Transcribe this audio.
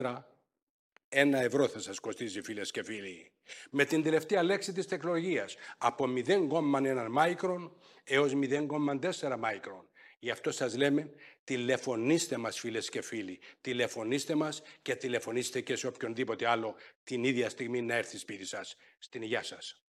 €1 θα σας κοστίζει, φίλες και φίλοι. Με την τελευταία λέξη της τεχνολογίας, από 0,1 μάικρον έως 0,4 μάικρον. Γι' αυτό σας λέμε, τηλεφωνήστε μας, φίλες και φίλοι. Τηλεφωνήστε μας και τηλεφωνήστε και σε οποιονδήποτε άλλο την ίδια στιγμή να έρθει σπίτι σας. Στην υγεία σας.